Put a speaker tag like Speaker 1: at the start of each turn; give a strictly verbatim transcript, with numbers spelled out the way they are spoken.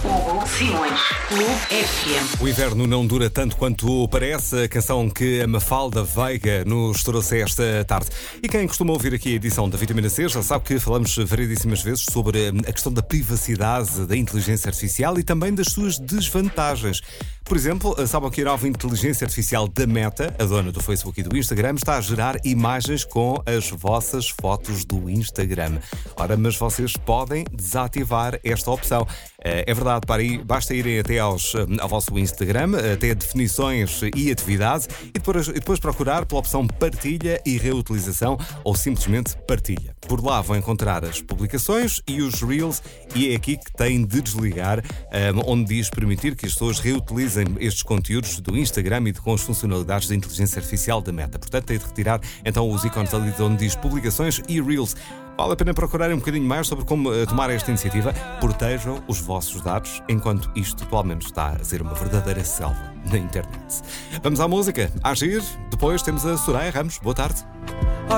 Speaker 1: Hugo Simões, Clube F M.
Speaker 2: O inverno não dura tanto quanto parece, a canção que a Mafalda Veiga nos trouxe esta tarde. E quem costuma ouvir aqui a edição da Vitamina C já sabe que falamos variedíssimas vezes sobre a questão da privacidade da inteligência artificial e também das suas desvantagens. Por exemplo, sabem que a nova inteligência artificial da Meta, a dona do Facebook e do Instagram, está a gerar imagens com as vossas fotos do Instagram. Ora, mas vocês podem desativar esta opção. É verdade, para aí, basta irem até aos, ao vosso Instagram, até definições e atividade, e depois, e depois procurar pela opção partilha e reutilização ou simplesmente partilha. Por lá vão encontrar as publicações e os Reels, e é aqui que têm de desligar, um, onde diz permitir que as pessoas reutilizem estes conteúdos do Instagram e com as funcionalidades da inteligência artificial da Meta. Portanto, tem de retirar então os ícones ali onde diz publicações e Reels. Vale a pena procurarem um bocadinho mais sobre como uh, tomar esta iniciativa. Protejam os vossos dados, enquanto isto atualmente está a ser uma verdadeira selva na internet. Vamos à música, a agir. Depois temos a Soraya Ramos. Boa tarde.